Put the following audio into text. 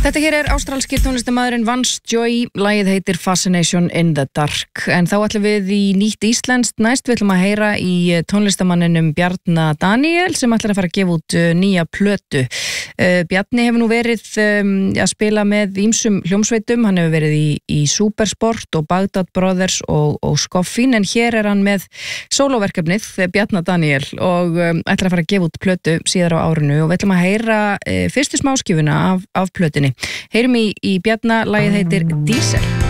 Þetta hér ástralski tónlistarmaðurinn Vance Joy, lagið heitir Fascination in the Dark. En þá ætlum við í nýtt íslenskt næst, við ætlum að heyra í tónlistarmanninum Bjarna Daniel sem ætlar að fara að gefa út nýja plötu. Bjarni hefur nú verið að spila með ýmsum hljómsveitum, hann hefur verið í Supersport og Baghdad Brothers og Skoffin, en hér hann með sólóverkefnið Bjarna Daniel og ætlar að fara að gefa út plötu síðar á árinu og við ætlum að heyra fyrstu smáskífuna af plötunni. Heyrum í Bjarna, lagið heitir Diesel.